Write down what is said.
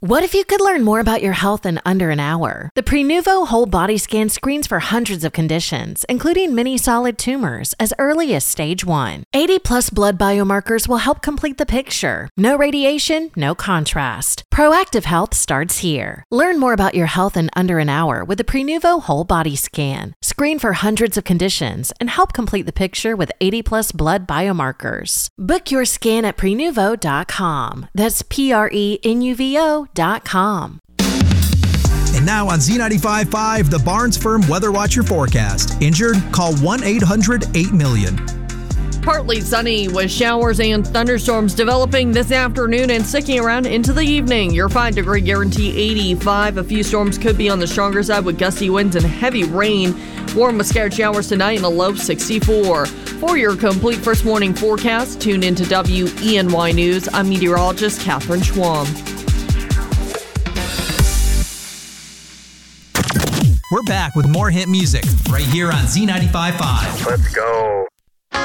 What if you could learn more about your health in under an hour? The Prenuvo Whole Body Scan screens for hundreds of conditions, including many solid tumors, as early as stage 1. 80-plus blood biomarkers will help complete the picture. No radiation, no contrast. Proactive health starts here. Learn more about your health in under an hour with the Prenuvo Whole Body Scan. Screen for hundreds of conditions and help complete the picture with 80-plus blood biomarkers. Book your scan at Prenuvo.com. That's Prenuvo.com. And now on Z95.5, the Barnes Firm Weather Watcher forecast. Injured? Call 1-800-8-million. Partly sunny with showers and thunderstorms developing this afternoon and sticking around into the evening. Your 5-degree guarantee 85. A few storms could be on the stronger side with gusty winds and heavy rain. Warm with scattered showers tonight and a low 64. For your complete first morning forecast, tune into WENY News. I'm meteorologist Catherine Schwam. We're back with more hit music right here on Z95.5. Let's go.